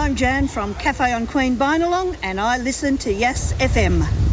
I'm Jan from Cafe on Queen Binalong and I listen to Yes FM.